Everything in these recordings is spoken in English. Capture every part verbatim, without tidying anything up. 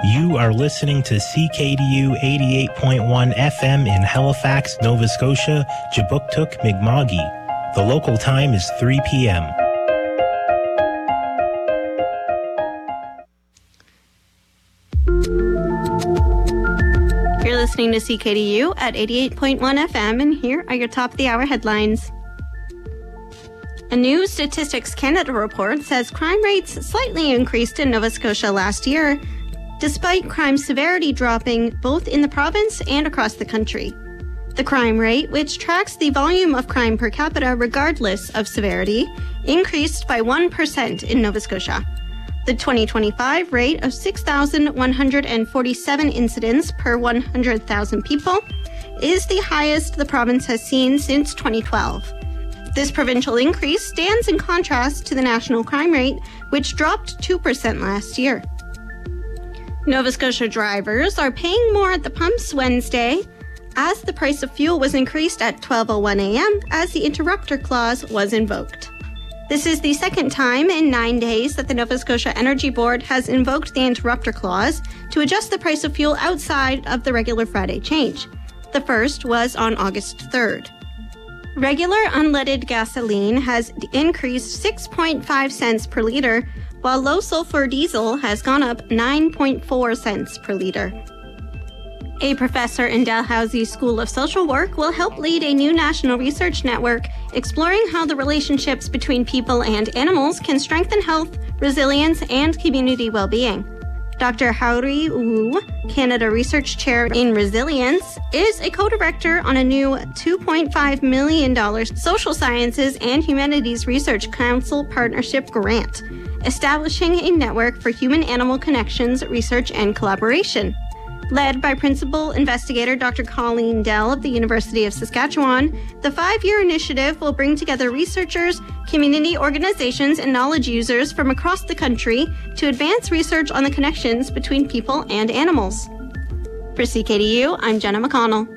You are listening to C K D U eighty-eight point one F M in Halifax, Nova Scotia, Jabuktuk, Mi'kma'ki. The local time is three p.m. You're listening to C K D U at eighty-eight point one F M, and here are your top of the hour headlines. A new Statistics Canada report says crime rates slightly increased in Nova Scotia last year, despite crime severity dropping both in the province and across the country. The crime rate, which tracks the volume of crime per capita regardless of severity, increased by one percent in Nova Scotia. The twenty twenty-five rate of six thousand one hundred forty-seven incidents per one hundred thousand people is the highest the province has seen since twenty twelve. This provincial increase stands in contrast to the national crime rate, which dropped two percent last year. Nova Scotia drivers are paying more at the pumps Wednesday, as the price of fuel was increased at twelve oh one a.m. as the interrupter clause was invoked. This is the second time in nine days that the Nova Scotia Energy Board has invoked the interrupter clause to adjust the price of fuel outside of the regular Friday change. The first was on August third. Regular unleaded gasoline has increased six point five cents per litre, while low-sulfur diesel has gone up nine point four cents per litre. A professor in Dalhousie School of Social Work will help lead a new national research network exploring how the relationships between people and animals can strengthen health, resilience, and community well-being. Doctor Haori Wu, Canada Research Chair in Resilience, is a co-director on a new two point five million dollars Social Sciences and Humanities Research Council Partnership grant, establishing a network for human-animal connections, research, and collaboration. Led by Principal Investigator Doctor Colleen Dell of the University of Saskatchewan, the five-year initiative will bring together researchers, community organizations, and knowledge users from across the country to advance research on the connections between people and animals. For C K D U, I'm Jenna McConnell.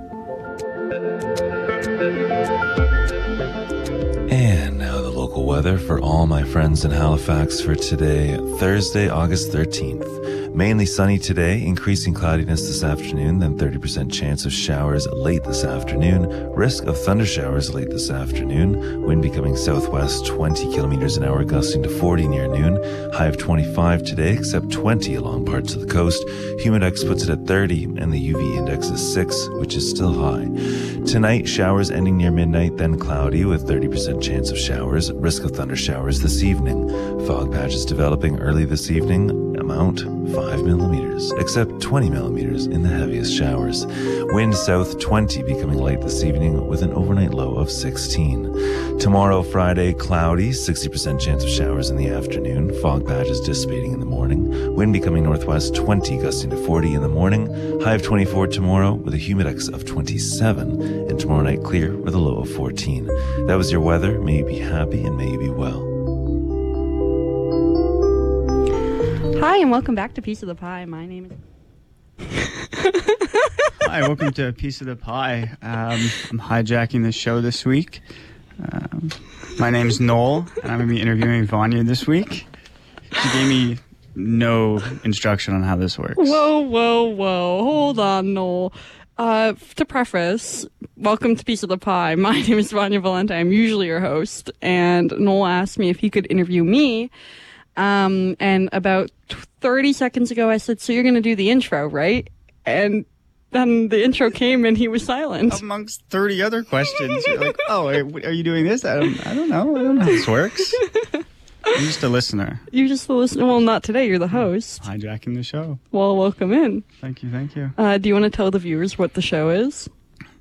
And now the local weather for all my friends in Halifax for today, Thursday, August thirteenth. Mainly sunny today, increasing cloudiness this afternoon, then thirty percent chance of showers late this afternoon, risk of thunder showers late this afternoon, wind becoming southwest twenty kilometers an hour, gusting to forty near noon, high of twenty-five today, except twenty along parts of the coast. Humidex puts it at thirty, and the U V index is six, which is still high. Tonight, showers ending near midnight, then cloudy with thirty percent chance of showers, risk of thunder showers this evening. Fog patches developing early this evening, amount five millimeters, except twenty millimeters in the heaviest showers. Wind south twenty, becoming light this evening with an overnight low of sixteen. Tomorrow, Friday, cloudy, sixty percent chance of showers in the afternoon, fog patches dissipating in the morning, wind becoming northwest twenty, gusting to forty in the morning, high of twenty-four tomorrow with a humidex of twenty-seven, and tomorrow night clear with a low of fourteen. That was your weather. May you be happy and may you be well. Hi, and welcome back to Piece of the Pie. My name is... Hi, welcome to A Piece of the Pie. Um, I'm hijacking the show this week. Um, my name's Noel, and I'm going to be interviewing Vanya this week. She gave me no instruction on how this works. Whoa, whoa, whoa. Hold on, Noel. Uh, to preface, welcome to Piece of the Pie. My name is Vanya Valente. I'm usually your host, and Noel asked me if he could interview me. Um, and about thirty seconds ago, I said, so you're going to do the intro, right? And then the intro came and he was silent. Amongst thirty other questions, you're like, oh, are you doing this? I don't, I don't know. I don't know how this works. I'm just a listener. You're just the listener. Well, not today. You're the host. Hijacking the show. Well, welcome in. Thank you. Thank you. Uh, do you want to tell the viewers what the show is?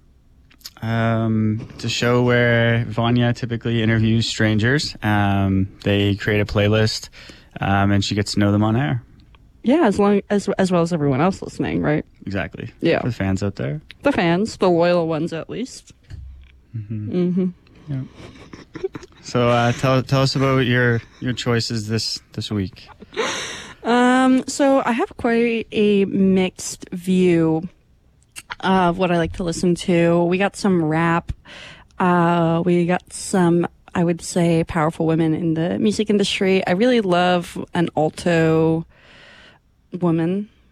Um, it's a show where Vanya typically interviews strangers. Um, they create a playlist, um, and she gets to know them on air. Yeah, as long as as well as everyone else listening, right? Exactly. Yeah. For the fans out there. The fans, the loyal ones at least. Mm-hmm. Mm-hmm. Yeah. So uh, tell tell us about your your choices this this week. Um, so I have quite a mixed view of what I like to listen to. We got some rap. Uh, we got some, I would say, powerful women in the music industry. I really love an alto woman,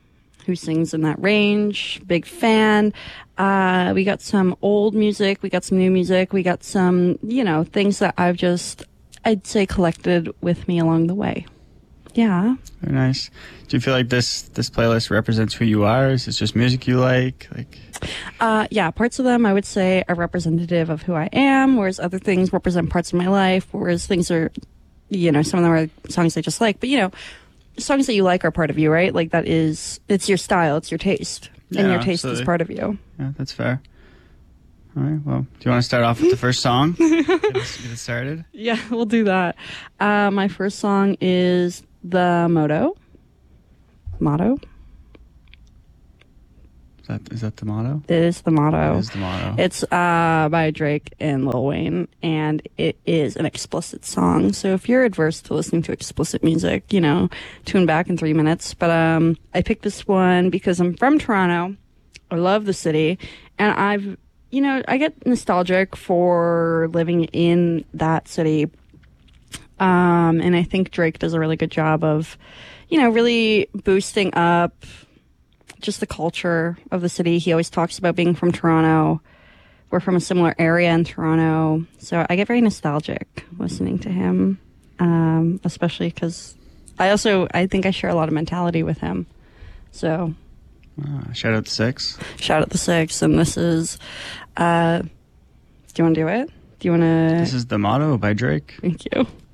who sings in that range. Big fan. Uh, we got some old music. We got some new music. We got some, you know, things that I've just, I'd say, collected with me along the way. Yeah. Very nice. Do you feel like this this playlist represents who you are? Is it just music you like? Like, uh, yeah, parts of them I would say are representative of who I am, whereas other things represent parts of my life, whereas things are, you know, some of them are songs I just like. But, you know, songs that you like are part of you, right? Like that is, it's your style, it's your taste. Yeah, and your taste absolutely. is part of you. Yeah, that's fair. All right. Well, do you want to start off with the first song? Get us- get it started. Yeah, we'll do that. Uh, my first song is The Motto. Motto? Is that is that the motto? It is The Motto. That is the motto. It's uh, by Drake and Lil Wayne, and it is an explicit song. So if you're adverse to listening to explicit music, you know, tune back in three minutes. But um, I picked this one because I'm from Toronto. I love the city, and I've, you know, I get nostalgic for living in that city. Um, and I think Drake does a really good job of, you know, really boosting up just the culture of the city. He always talks about being from Toronto. We're from a similar area in Toronto. So I get very nostalgic listening to him, um, especially because I also, I think I share a lot of mentality with him. So Ah, shout out to Six. shout out the Six. And this is, uh, do you want to do it? Do you want to? This is the motto by Drake. Thank you.